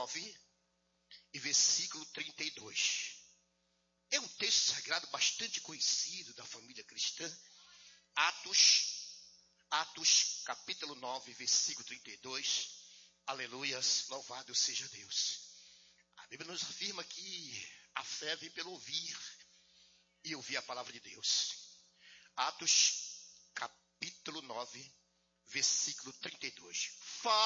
9 e versículo 32. É um texto sagrado bastante conhecido da família cristã. Atos, capítulo 9, versículo 32. Aleluias, louvado seja Deus. A Bíblia nos afirma que a fé vem pelo ouvir e ouvir a palavra de Deus. Atos, capítulo 9, versículo 32.